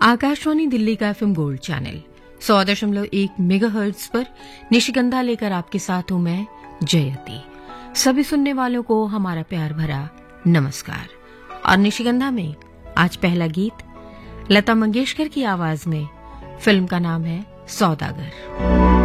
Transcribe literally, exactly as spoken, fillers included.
आकाशवाणी दिल्ली का FM gold channel सौ दशमलव एक मेगाहर्ट्ज पर निशिगंधा लेकर आपके साथ हूं मैं जयती। सभी सुनने वालों को हमारा प्यार भरा नमस्कार। और निशिगंधा में आज पहला गीत लता मंगेशकर की आवाज में, फिल्म का नाम है सौदागर।